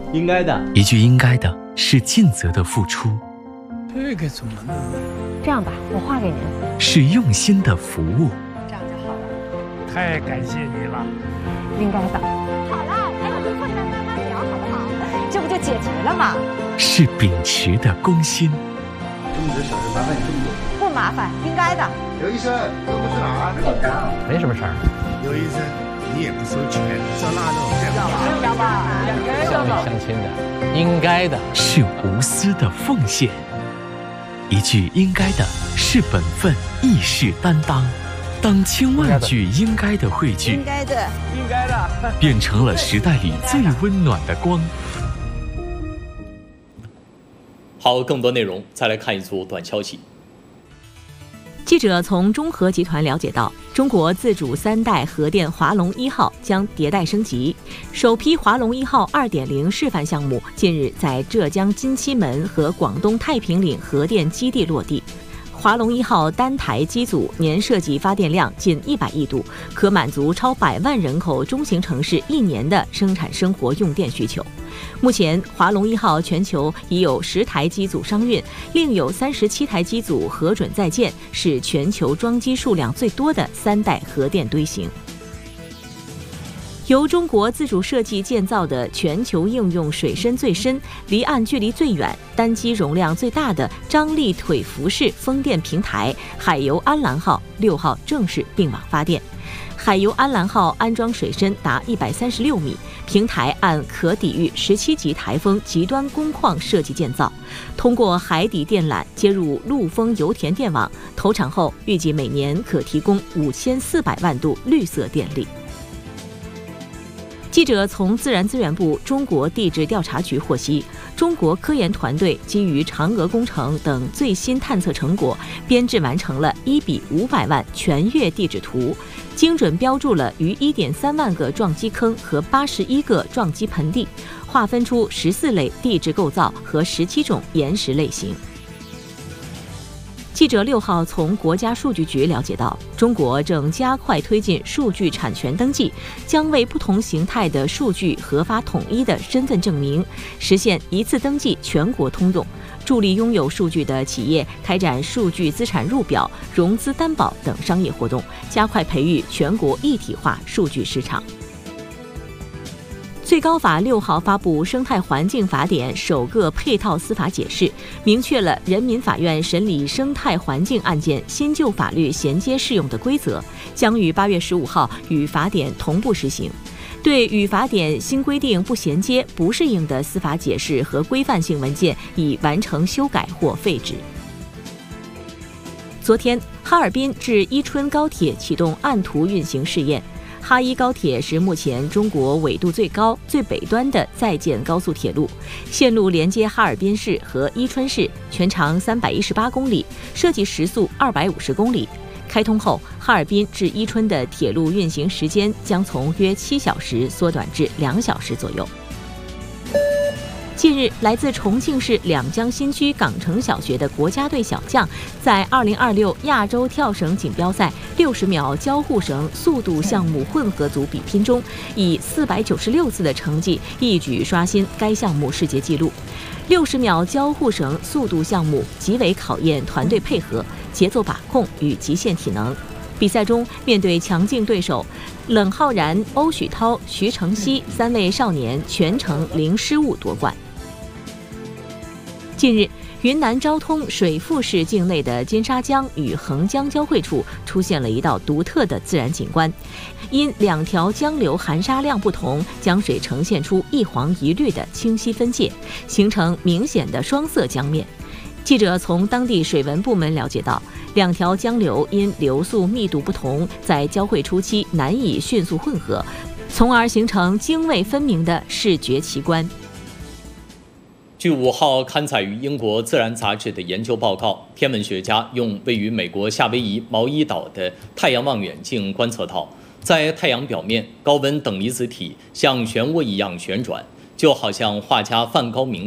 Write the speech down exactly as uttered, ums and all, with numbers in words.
应该的。 一句应该的是尽责的付出， 这个怎么弄？ 这样吧，我画给您。 是用心的服务。 这样就好了。 太感谢你了。 应该的。好了，还有困难慢慢聊，好不好？这不就解决了吗？ 是秉持的公心。 这么多小事麻烦你这么多。 不麻烦，应该的。 刘医生，这不是哪儿？ 紧张。 没什么事儿。 刘医生，你也不收钱，烧腊肉。 要吧，应该的。 乡里乡亲的，应该的。 是无私的奉献。一句应该的是本分，亦是担当。当千万句应该的汇聚， 应该的， 应该的， 变成了时代里最温暖的光。 好，更多内容再来看一组短消息。 记者从中核集团了解到，中国自主三代核电华龙一号将迭代升级，首批华龙一号 二点零 示范项目近日在浙江金溪门和广东太平岭核电基地落地。华龙一号单台机组年设计发电量近一百亿度，可满足超百万人口中型城市一年的生产生活用电需求。目前，华龙一号全球已有十台机组商运，另有三十七台机组核准在建，是全球装机数量最多的三代核电堆型。由中国自主设计建造的全球应用水深最深、离岸距离最远、单机容量最大的张力腿浮式风电平台海油安澜号六号正式并网发电。海油安澜号安装水深达一百三十六米，平台按可抵御十七级台风极端工况设计建造，通过海底电缆接入陆丰油田电网，投产后预计每年可提供五千四百万度绿色电力。记者从自然资源部中国地质调查局获悉，中国科研团队基于嫦娥工程等最新探测成果，编制完成了一比五百万全月地质图，精准标注了逾一点三万个撞击坑和八十一个撞击盆地，划分出十四类地质构造和十七种岩石类型。记者六号从国家数据局了解到，中国正加快推进数据产权登记，将为不同形态的数据核发统一的身份证明，实现一次登记全国通用，助力拥有数据的企业开展数据资产入表、融资担保等商业活动，加快培育全国一体化数据市场。最高法六号发布《生态环境法典》首个配套司法解释，明确了人民法院审理生态环境案件新旧法律衔接适用的规则，将于八月十五号与法典同步实行。对与法典新规定不衔接、不适应的司法解释和规范性文件，已完成修改或废止。昨天，哈尔滨至伊春高铁启动按图运行试验。哈伊高铁是目前中国纬度最高、最北端的在建高速铁路，线路连接哈尔滨市和伊春市，全长三百一十八公里，设计时速二百五十公里。开通后，哈尔滨至伊春的铁路运行时间将从约七小时缩短至两小时左右。近日，来自重庆市两江新区港城小学的国家队小将，在二零二六亚洲跳绳锦标赛六十秒交互绳速度项目混合组比拼中，以四百九十六次的成绩一举刷新该项目世界纪录。六十秒交互绳速度项目极为考验团队配合、节奏把控与极限体能。比赛中，面对强劲对手，冷浩然、欧许涛、徐承熙三位少年全程零失误夺冠。近日，云南昭通水富市境内的金沙江与横江交汇处出现了一道独特的自然景观，因两条江流含沙量不同，江水呈现出一黄一绿的清晰分界，形成明显的双色江面。记者从当地水文部门了解到，两条江流因流速密度不同，在交汇初期难以迅速混合，从而形成泾渭分明的视觉奇观。 据五号刊载于英国《自然》杂志的研究报告，天文学家用位于美国夏威夷毛伊岛的太阳望远镜观测到，在太阳表面，高温等离子体像漩涡一样旋转，就好像画家梵高名